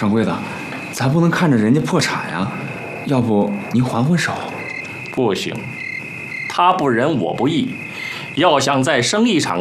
掌柜的，咱不能看着人家破产呀，要不您还还手？ 不行，他不仁我不义，要想在生意场